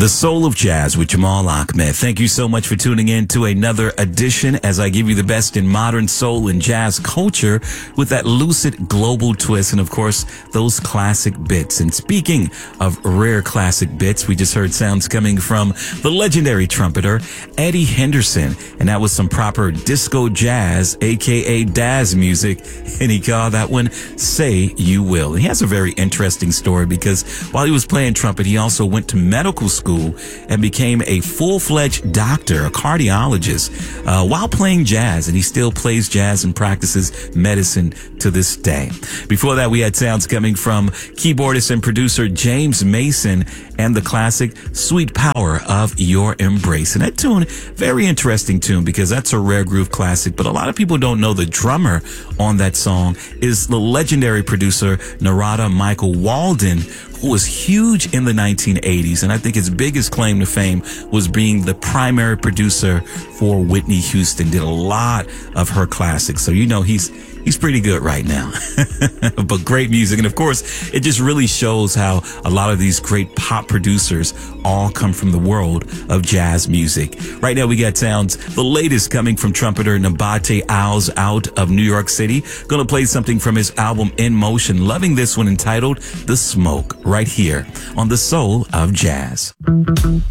The Soul of Jazz with Jamal Ahmed. Thank you so much for tuning in to another edition as I give you the best in modern soul and jazz culture with that lucid global twist and, of course, those classic bits. And speaking of rare classic bits, we just heard sounds coming from the legendary trumpeter Eddie Henderson, and that was some proper disco jazz, aka Daz music, and he called that one Say You Will. And he has a very interesting story because while he was playing trumpet, he also went to medical school and became a full-fledged doctor, a cardiologist, while playing jazz, and he still plays jazz and practices medicine to this day. Before that, we had sounds coming from keyboardist and producer James Mason and the classic Sweet Power of Your Embrace. And that tune, very interesting tune because that's a rare groove classic, but a lot of people don't know the drummer on that song is the legendary producer Narada Michael Walden, who was huge in the 1980s, and I think his biggest claim to fame was being the primary producer for Whitney Houston, did a lot of her classics. So you know he's pretty good right now. But great music. And of course, it just really shows how a lot of these great pop producers all come from the world of jazz music. Right now we got sounds, the latest coming from trumpeter Nabate Owls out of New York City. Gonna play something from his album In Motion. Loving this one entitled The Smoke right here on The Soul of Jazz.